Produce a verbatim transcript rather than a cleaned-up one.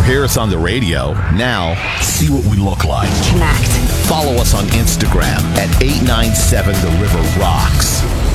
hear us on the radio. Now, see what we look like. Connect. Follow us on Instagram at eight nine seven The River Rocks.